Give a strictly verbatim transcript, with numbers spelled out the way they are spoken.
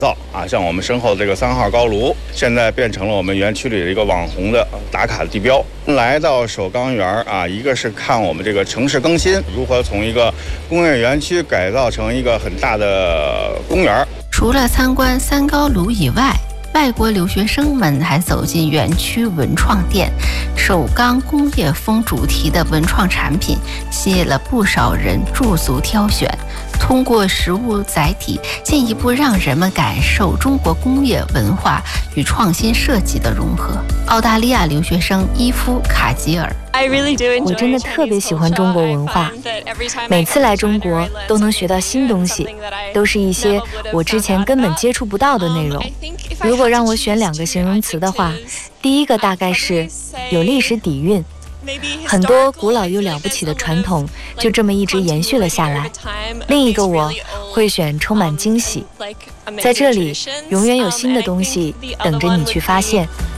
造啊，像我们身后这个三号高炉，现在变成了我们园区里的一个网红的打卡的地标。来到首钢园啊，一个是看我们这个城市更新，如何从一个工业园区改造成一个很大的公园。 除了参观三高炉以外，外国留学生们还走进园区文创店，首钢工业风主题的文创产品吸引了不少人驻足挑选。通过实物载体，进一步让人们感受中国工业文化与创新设计的融合。澳大利亚留学生伊夫·卡吉尔， 我真的特别喜欢中国文化，每次来中国都能学到新东西，都是一些我之前根本接触不到的内容。如果让我选两个形容词的话，第一个大概是有历史底蕴，很多古老又了不起的传统就这么一直延续了下来。另一个我会选充满惊喜，在这里永远有新的东西等着你去发现。